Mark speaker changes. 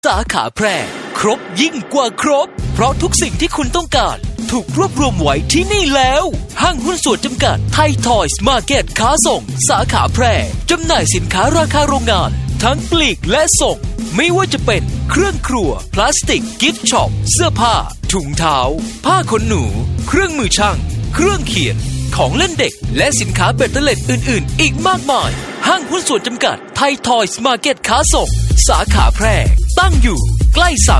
Speaker 1: สาขาแพร่ครบยิ่งกว่าครบเพราะทุกสิ่งที่คุณต้องการถูกรวบรวมไว้ที่นี่แล้วห้างหุ้นส่วนจำกัดไทยทอยส์มาร์เก็ตค้าส่งสาขาแพร่จำหน่ายสินค้าราคาโรงงานทั้งปลีกและส่งไม่ว่าจะเป็นเครื่องครัวพลาสติกกิฟต์ช็อปเสื้อผ้าถุงเท้าผ้าขนหนูเครื่องมือช่างเครื่องเขียนของเล่นเด็กและสินค้าเบ็ดเตล็ดอื่นๆอีกมากมายห้างหุ้นส่วนจำกัดไทยทอยส์มาร์เก็ตค้าส่งสาขาแพร่ตั้งอยู่ใกล้สาม